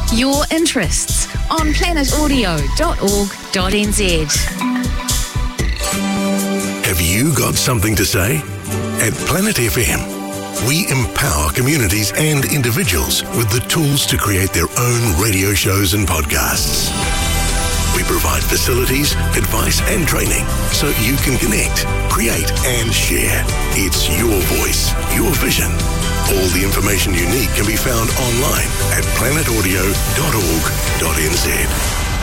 your interests on planetaudio.org.nz. Have you got something to say? At Planet FM, we empower communities and individuals with the tools to create their own radio shows and podcasts. We provide facilities, advice and training so you can connect, create and share. It's your voice, your vision. All the information you need can be found online at planetaudio.org.nz.